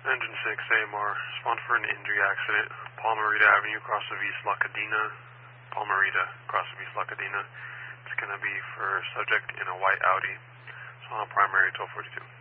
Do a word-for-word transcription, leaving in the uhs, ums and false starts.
Engine six A M R, respond for an injury accident, Palmerita Avenue, across of East La Cadena. Palmerita, across of East La Cadena. It's going to be for subject in a white Audi. It's on primary twelve forty-two.